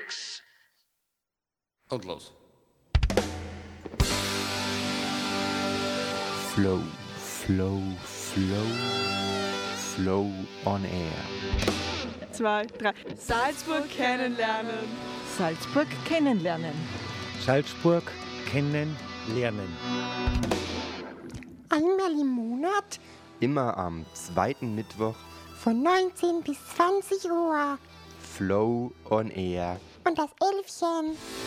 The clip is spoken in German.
Mix. Und los. Flow, Flow, Flow, Flow on Air. 2, 3. Salzburg kennenlernen. Salzburg kennenlernen. Salzburg kennenlernen. Einmal im Monat Immer am zweiten Mittwoch von 19 bis 20 Uhr. Flow on Air. Und das Elfchen